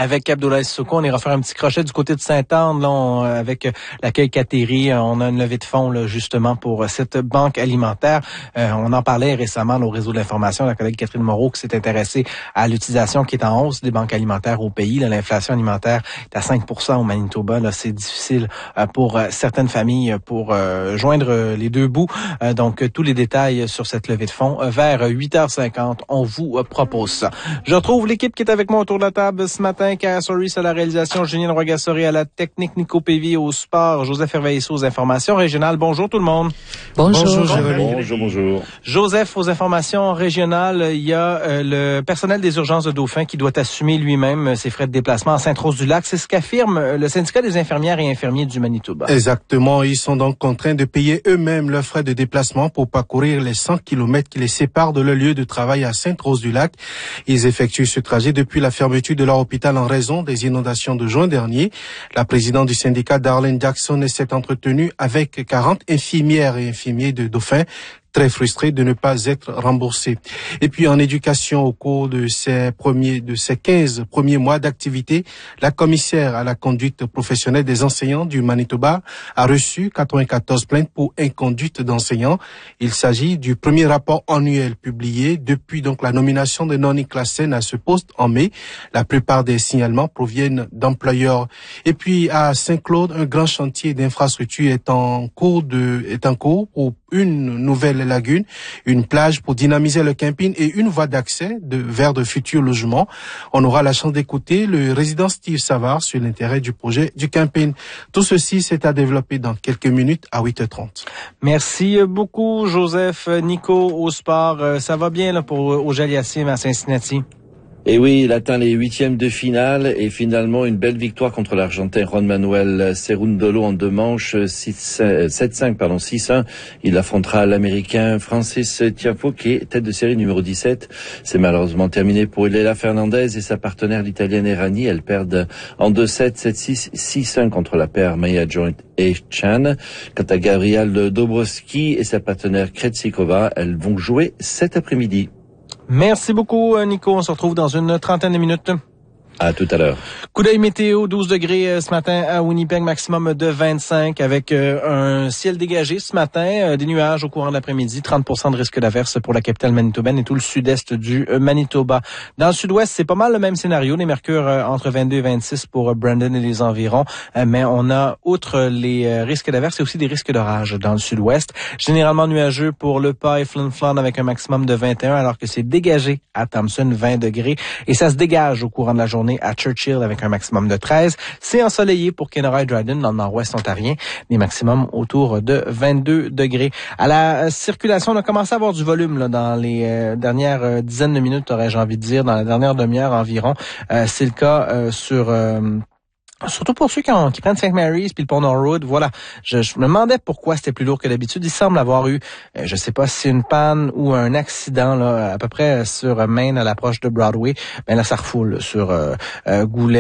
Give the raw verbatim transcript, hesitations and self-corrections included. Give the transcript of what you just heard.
avec Abdoulaye Sissoko. On ira faire un petit crochet du côté de Sainte-Anne, là, on, avec l'accueil Cateri. On a une levée de fonds, là, justement, pour cette banque alimentaire. Euh, on en parlait récemment là, au réseau de l'information, la collègue Catherine Moreau, qui s'est intéressée à l'utilisation qui est en hausse des banques alimentaires au pays. Là, l'inflation alimentaire est à cinq pour cent au Manitoba. Là, c'est difficile euh, pour euh, certaines familles pour euh, joindre les deux bouts. Euh, donc, tous les détails sur cette levée de fonds euh, vers huit heures cinquante. On vous euh, propose ça. Je retrouve l'équipe qui est avec moi autour de la table ce matin. Kara Soris à la réalisation, Julien Roy-Gassoré à la technique, Nico Pévy au sport, Joseph Herveilleux aux informations régionales. Bonjour tout le monde. Bonjour. Bonjour, bonjour, bonjour. Joseph, aux informations régionales, il y a euh, le personnel des urgences de Dauphin qui doit assumer lui-même ses frais de déplacement à Sainte-Rose-du-Lac. C'est ce qu'affirme le syndicat des infirmières et infirmiers du Manitoba. Exactement. Ils sont donc contraints de payer eux-mêmes leurs frais de déplacement pour parcourir les cent kilomètres qui les séparent de leur lieu de travail à Sainte-Rose-du-Lac. Ils effectuent ce trajet depuis la fermeture de leur hôpital en raison des inondations de juin dernier. La présidente du syndicat, Darlene Jackson, s'est entretenue avec quarante infirmières et infirmiers de Dauphin, très frustrés de ne pas être remboursés. Et puis en éducation, au cours de ces premiers, de ces quinze premiers mois d'activité, la commissaire à la conduite professionnelle des enseignants du Manitoba a reçu quatre-vingt-quatorze plaintes pour inconduite d'enseignants. Il s'agit du premier rapport annuel publié depuis donc la nomination de Noni Klassen à ce poste en mai. La plupart des signalements proviennent d'employeurs. Et puis à Saint-Claude, un grand chantier d'infrastructure est en cours de, est en cours pour une nouvelle lagune, une plage pour dynamiser le camping et une voie d'accès de, vers de futurs logements. On aura la chance d'écouter le résident Steve Savard sur l'intérêt du projet du camping. Tout ceci, c'est à développer dans quelques minutes à huit heures trente. Merci beaucoup, Joseph. Nico, au sport, ça va bien là, pour Ojaliasim à Cincinnati? Et oui, il atteint les huitièmes de finale et finalement une belle victoire contre l'Argentin Juan Manuel Cerundolo en deux manches, sept cinq, pardon, six un. Il affrontera l'Américain Francis Tiafoe qui est tête de série numéro dix-sept. C'est malheureusement terminé pour Leila Fernandez et sa partenaire l'Italienne Errani. Elles perdent en deux sept, sept six, six un contre la paire Maya Joint et Chan. Quant à Gabrielle Dobrowski et sa partenaire Kretsikova, elles vont jouer cet après-midi. Merci beaucoup, Nico. On se retrouve dans une trentaine de minutes. À tout à l'heure. Coup d'œil météo, douze degrés ce matin à Winnipeg, maximum de vingt-cinq avec euh, un ciel dégagé ce matin, euh, des nuages au courant de l'après-midi, trente pour cent de risque d'averse pour la capitale manitobaine et tout le sud-est du euh, Manitoba. Dans le sud-ouest, c'est pas mal le même scénario, les mercures euh, entre vingt-deux et vingt-six pour euh, Brandon et les environs, euh, mais on a, outre les euh, risques d'averse, et aussi des risques d'orage dans le sud-ouest. Généralement nuageux pour Le Pas et Flin Flon avec un maximum de vingt et un, alors que c'est dégagé à Thompson, vingt degrés, et ça se dégage au courant de la journée à Churchill avec un maximum de treize. C'est ensoleillé pour Kenora et Dryden dans le nord-ouest ontarien, des maximums autour de vingt-deux degrés. À la circulation, on a commencé à avoir du volume là, dans les euh, dernières euh, dizaines de minutes, aurais-je envie de dire, dans la dernière demi-heure environ. Euh, c'est le cas euh, sur... Euh, Surtout pour ceux qui, ont, qui prennent Saint Mary's puis le pont Norwood, voilà. Je, je me demandais pourquoi c'était plus lourd que d'habitude. Il semble avoir eu, euh, je sais pas si c'est une panne ou un accident là, à peu près sur Main à l'approche de Broadway. Ben là, ça refoule sur euh, euh, Goulet.